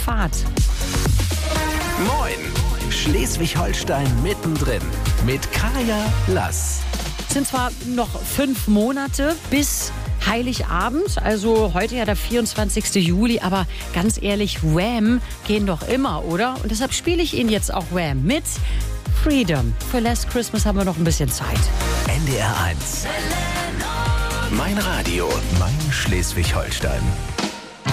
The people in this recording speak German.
Fahrt. Moin! Schleswig-Holstein mittendrin mit Kaya Lass. Es sind zwar noch 5 Monate bis Heiligabend, also heute ja der 24. Juli, aber ganz ehrlich, Wham gehen doch immer, oder? Und deshalb spiele ich Ihnen jetzt auch Wham mit Freedom. Für Last Christmas haben wir noch ein bisschen Zeit. NDR 1. Mein Radio, mein Schleswig-Holstein.